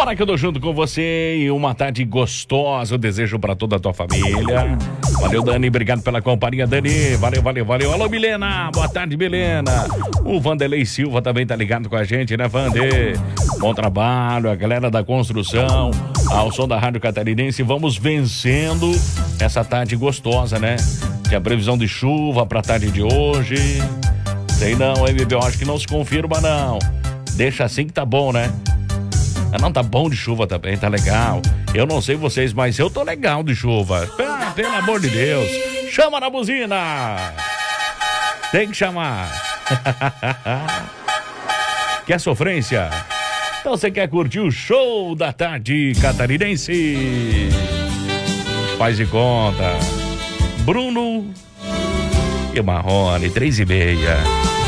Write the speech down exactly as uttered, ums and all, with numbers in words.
Bora que eu tô junto com você e uma tarde gostosa, eu desejo pra toda a tua família. Valeu, Dani, obrigado pela companhia, Dani. Valeu, valeu, valeu. Alô, Milena, boa tarde, Milena. O Vanderlei Silva também tá ligado com a gente, né, Vander? Bom trabalho, a galera da construção, ao som da Rádio Catarinense. Vamos vencendo essa tarde gostosa, né? Que a previsão de chuva pra tarde de hoje. Sei não, hein, bebê? Eu acho que não se confirma, não. Deixa assim que tá bom, né? Não, tá bom de chuva também, tá legal. Eu não sei vocês, mas eu tô legal de chuva. Ah, pelo amor de Deus. Chama na buzina. Tem que chamar. Quer sofrência? Então você quer curtir o show da tarde catarinense? Faz de conta. Bruno e Marrone, três e meia.